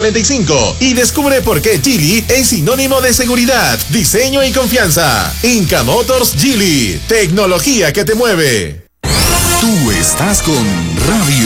45 y descubre por qué Geely es sinónimo de seguridad, diseño y confianza. Inca Motors Geely, tecnología que te mueve. Tú estás con Radio